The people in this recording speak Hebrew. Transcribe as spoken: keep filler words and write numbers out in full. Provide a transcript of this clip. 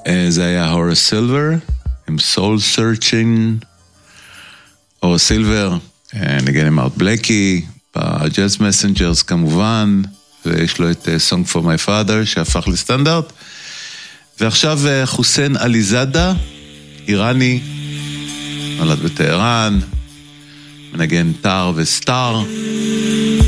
זה היה הורס סילבר, עם סול סרצ'ינג, הורס סילבר, נגן עם ארט בלקי, בג'אז מסנג'רס כמובן, ויש לו את Song for My Father שהפך לסטנדרט, ועכשיו חוסיין עליזאדה, איראני, נולד בטהרן, מנגן טאר וסטאר,